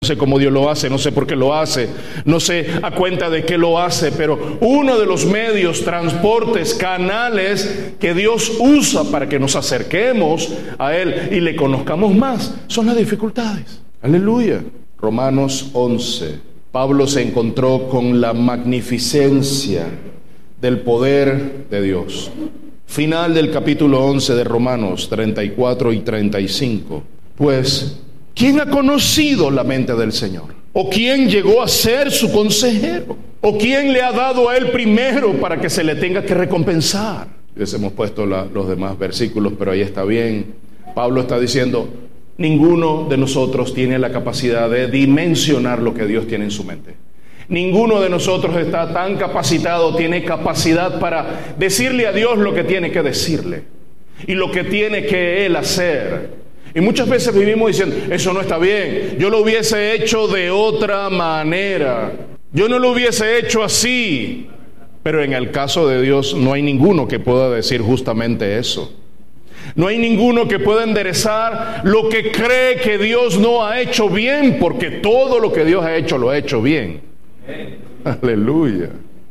No sé cómo Dios lo hace, no sé por qué lo hace, no sé a cuenta de qué lo hace, pero uno de los medios, transportes, canales que Dios usa para que nos acerquemos a Él y le conozcamos más, son las dificultades. Aleluya. Romanos 11. Pablo se encontró con la magnificencia del poder de Dios. Final del capítulo 11 de Romanos 34 y 35. Pues, ¿quién ha conocido la mente del Señor? ¿O quién llegó a ser su consejero? ¿O quién le ha dado a Él primero para que se le tenga que recompensar? Les hemos puesto los demás versículos, pero ahí está bien. Pablo está diciendo, ninguno de nosotros tiene la capacidad de dimensionar lo que Dios tiene en su mente. Ninguno de nosotros está tan capacitado, tiene capacidad para decirle a Dios lo que tiene que decirle y lo que tiene que Él hacer. Y muchas veces vivimos diciendo, eso no está bien, yo lo hubiese hecho de otra manera, yo no lo hubiese hecho así. Pero en el caso de Dios no hay ninguno que pueda decir justamente eso. No hay ninguno que pueda enderezar lo que cree que Dios no ha hecho bien, porque todo lo que Dios ha hecho lo ha hecho bien. Aleluya.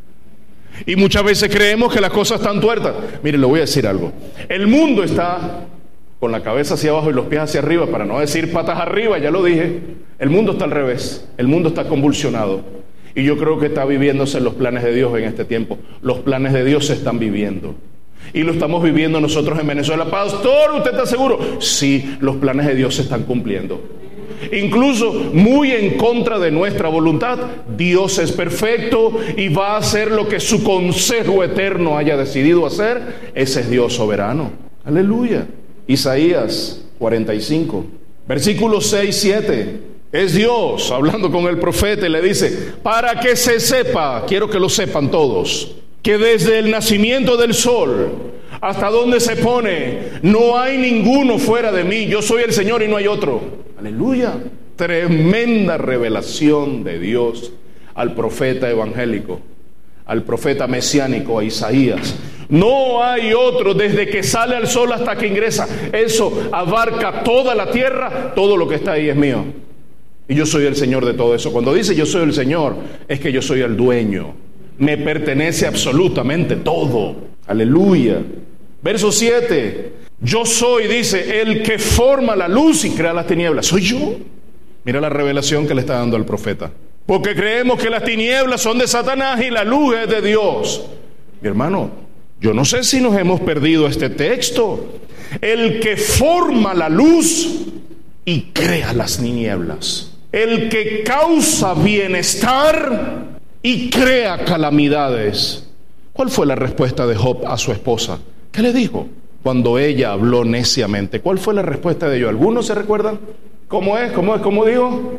Y muchas veces creemos que las cosas están tuertas. Mire, le voy a decir algo. El mundo está con la cabeza hacia abajo y los pies hacia arriba, para no decir patas arriba, ya lo dije. El mundo está al revés, el mundo está convulsionado. Y yo creo que está viviéndose los planes de Dios en este tiempo. Los planes de Dios se están viviendo. Y lo estamos viviendo nosotros en Venezuela. Pastor, ¿usted está seguro? Sí, los planes de Dios se están cumpliendo. Incluso muy en contra de nuestra voluntad. Dios es perfecto y va a hacer lo que su consejo eterno haya decidido hacer. Ese es Dios soberano. Aleluya. Isaías 45, versículos 6, 7. Es Dios hablando con el profeta y le dice, para que se sepa, quiero que lo sepan todos, que desde el nacimiento del sol hasta donde se pone, no hay ninguno fuera de mí. Yo soy el Señor y no hay otro. Aleluya. Tremenda revelación de Dios al profeta evangélico, al profeta mesiánico, a Isaías. No hay otro desde que sale al sol hasta que ingresa. Eso abarca toda la tierra, todo lo que está ahí es mío. Y yo soy el Señor de todo eso. Cuando dice yo soy el Señor, es que yo soy el dueño. Me pertenece absolutamente todo. Aleluya. Verso 7. Yo soy, dice, el que forma la luz y crea las tinieblas. Soy yo. Mira la revelación que le está dando al profeta. Porque creemos que las tinieblas son de Satanás y la luz es de Dios. Mi hermano, yo no sé si nos hemos perdido este texto. El que forma la luz y crea las tinieblas. El que causa bienestar y crea calamidades. ¿Cuál fue la respuesta de Job a su esposa? ¿Qué le dijo? Cuando ella habló neciamente, ¿cuál fue la respuesta de ellos? ¿Algunos se recuerdan? ¿Cómo es? ¿Cómo dijo?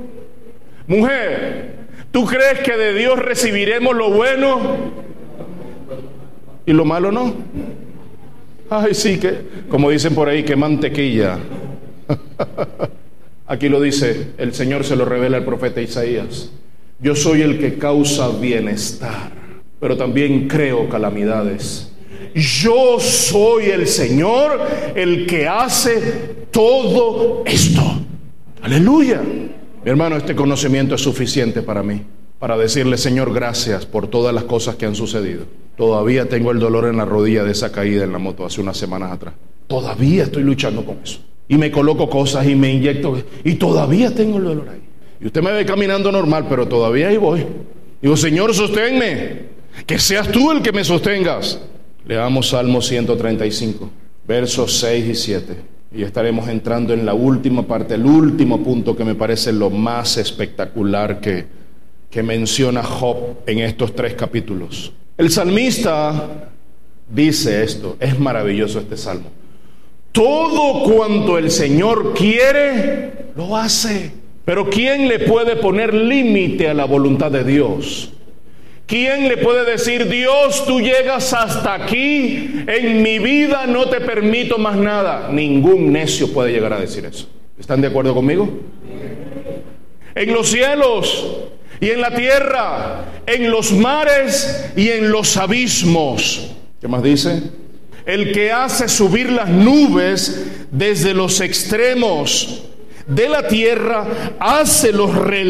Mujer, ¿tú crees que de Dios recibiremos lo bueno y lo malo no? Ay, sí, que, como dicen por ahí, que mantequilla. Aquí lo dice, el Señor se lo revela al profeta Isaías. Yo soy el que causa bienestar, pero también creo calamidades. Yo soy el Señor, el que hace todo esto. Aleluya. Mi hermano, este conocimiento es suficiente para mí, para decirle, Señor, gracias por todas las cosas que han sucedido. Todavía tengo el dolor en la rodilla de esa caída en la moto hace unas semanas atrás. Todavía estoy luchando con eso. Y me coloco cosas y me inyecto y todavía tengo el dolor ahí. Y usted me ve caminando normal, pero todavía ahí voy. Digo, Señor, sosténme, que seas tú el que me sostengas. Leamos Salmo 135, versos 6 y 7. Y estaremos entrando en la última parte, el último punto que me parece lo más espectacular que menciona Job en estos 3 capítulos. El salmista dice esto, es maravilloso este salmo. Todo cuanto el Señor quiere, lo hace. Pero ¿quién le puede poner límite a la voluntad de Dios? ¿Quién le puede decir, Dios, tú llegas hasta aquí, en mi vida no te permito más nada? Ningún necio puede llegar a decir eso. ¿Están de acuerdo conmigo? En los cielos y en la tierra, en los mares y en los abismos. ¿Qué más dice? El que hace subir las nubes desde los extremos, de la tierra, hace los